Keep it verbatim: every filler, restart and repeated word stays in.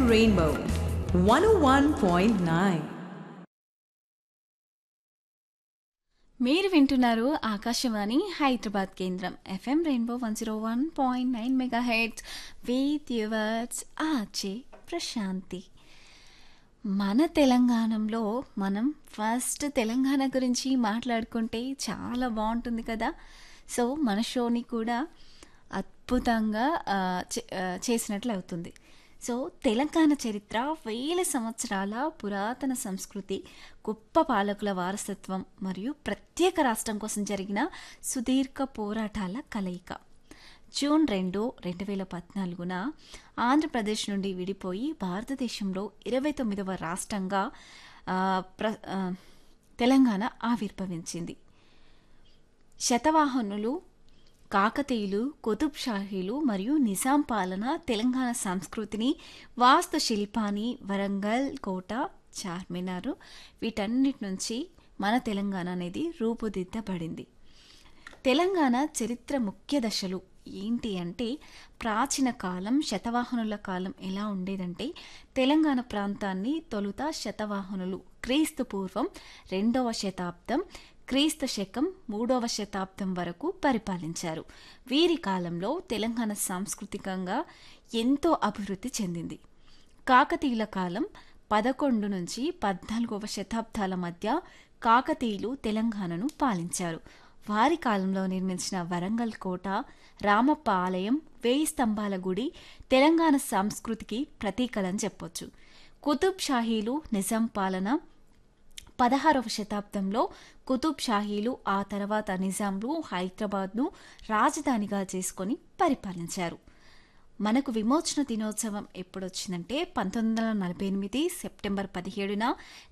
Rainbow one oh one point nine. మీరు వింటున్నారు ఆకాశవాణి హైదరాబాద్ కేంద్రం FM rainbow one zero one point nine mega heads with yours ఆచే Prashanti. మన తెలంగాణలో మనం ఫస్ట్ తెలంగాణ గురించి మాట్లాడుకుంటే చాలా బాగుంటుంది కదా. సో మన షోని కూడా అద్భుతంగా ఆ, చే- ఆ, చేసినట్లు అవుతుంది. సో తెలంగాణ చరిత్ర వేల సంవత్సరాల పురాతన సంస్కృతి, గొప్ప పాలకుల వారసత్వం మరియు ప్రత్యేక రాష్ట్రం కోసం జరిగిన సుదీర్ఘ పోరాటాల కలయిక. జూన్ రెండు రెండు వేల పద్నాలుగున ఆంధ్రప్రదేశ్ నుండి విడిపోయి భారతదేశంలో ఇరవై తొమ్మిదవ రాష్ట్రంగా ఆ, ప్ర ఆ, తెలంగాణ ఆవిర్భవించింది. శతవాహనులు, కాకతీయులు, కుతుబ్ షాహీలు మరియు నిజాం పాలన తెలంగాణ సంస్కృతిని, వాస్తు శిల్పాన్ని, వరంగల్ కోట, చార్మినార్ వీటన్నిటి నుంచి మన తెలంగాణ అనేది రూపుదిద్దబడింది. తెలంగాణ చరిత్ర ముఖ్య దశలు ఏంటి అంటే, ప్రాచీన కాలం శతవాహనుల కాలం ఎలా ఉండేదంటే, తెలంగాణ ప్రాంతాన్ని తొలుత శతవాహనులు క్రీస్తు పూర్వం రెండవ శతాబ్దం క్రీస్తు శకం మూడవ శతాబ్దం వరకు పరిపాలించారు. వీరి కాలంలో తెలంగాణ సాంస్కృతికంగా ఎంతో అభివృద్ధి చెందింది. కాకతీయుల కాలం పదకొండు నుంచి పద్నాలుగవ శతాబ్దాల మధ్య కాకతీయులు తెలంగాణను పాలించారు. వారి కాలంలో నిర్మించిన వరంగల్ కోట, రామప్ప ఆలయం, వేయి స్తంభాల గుడి తెలంగాణ సంస్కృతికి ప్రతీకలని చెప్పొచ్చు. కుతుబ్ షాహీలు, నిజాం పాలన పదహారవ శతాబ్దంలో కుతుబ్ షాహీలు, ఆ తర్వాత నిజాంలు హైదరాబాద్ను రాజధానిగా చేసుకొని పరిపాలించారు. మనకు విమోచన దినోత్సవం ఎప్పుడొచ్చిందంటే పంతొమ్మిది వందల నలభై ఎనిమిది సెప్టెంబర్ పదిహేడున